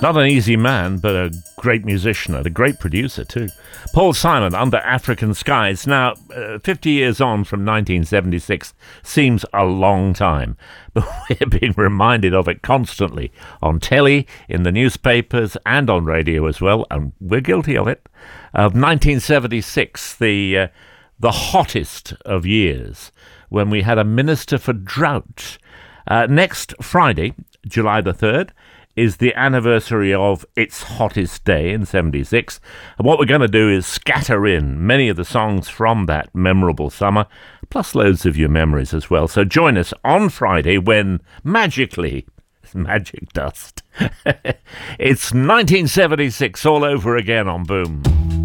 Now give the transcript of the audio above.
Not an easy man, but a great musician and a great producer too. Paul Simon, Under African Skies. Now, 50 years on from 1976 seems a long time, but we're being reminded of it constantly on telly, in the newspapers, and on radio as well, and we're guilty of it. Of 1976, the hottest of years, when we had a minister for drought. Next Friday, July the 3rd, is the anniversary of its hottest day in 76. And what we're going to do is scatter in many of the songs from that memorable summer, plus loads of your memories as well. So join us on Friday when magically, magic dust, it's 1976 all over again on Boom.